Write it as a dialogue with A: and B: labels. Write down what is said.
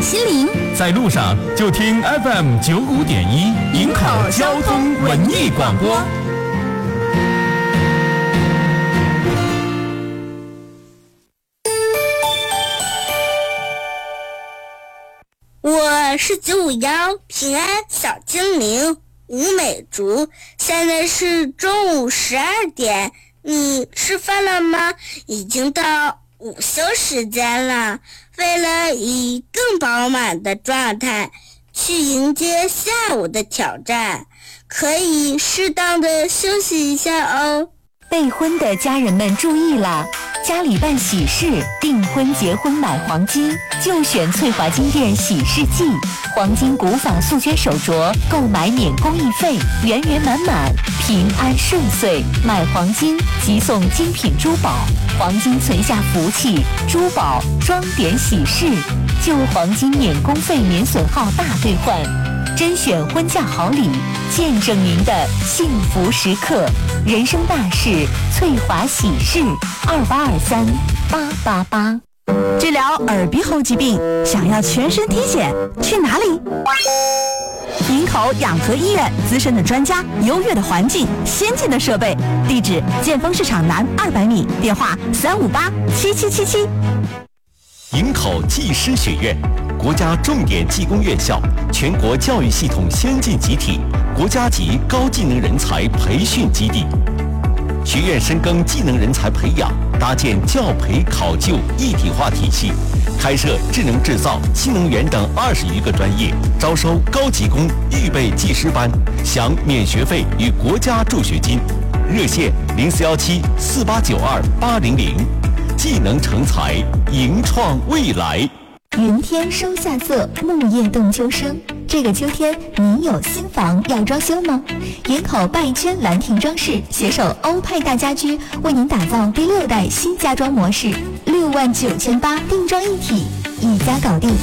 A: 心灵。
B: 在路上就听 FM95.1营口交通文艺广播。
C: 我是951平安小精灵吴美竹，现在是中午12点，你吃饭了吗？已经到午休时间了，为了以更饱满的状态去迎接下午的挑战，可以适当的休息一下哦。
A: 备婚的家人们注意了，家里办喜事、订婚、结婚买黄金，就选翠华金店喜事季，黄金古法素绢手镯，购买免工艺费，圆圆满满，平安顺遂。买黄金即送精品珠宝，黄金存下福气，珠宝装点喜事，旧黄金免工费免损耗大兑换。甄选婚嫁好礼，见证您的幸福时刻。人生大事，翠华喜事，28238888。
D: 治疗耳鼻喉疾病，想要全身体检，去哪里？营口养和医院，资深的专家，优越的环境，先进的设备。地址：建丰市场南200米，电话3587777。
E: 营口技师学院，国家重点技工院校，全国教育系统先进集体，国家级高技能人才培训基地。学院深耕技能人才培养，搭建教培考就一体化体系，开设智能制造、新能源等20余个专业，招收高级工预备技师班，享免学费与国家助学金。热线04174892-800，技能成才，迎创未来。
A: 云天收夏色，木叶动秋声。这个秋天，你有新房要装修吗？营口拜圈兰亭装饰携手欧派大家居，为您打造第6代新家装模式，69800定妆一体，一家搞定。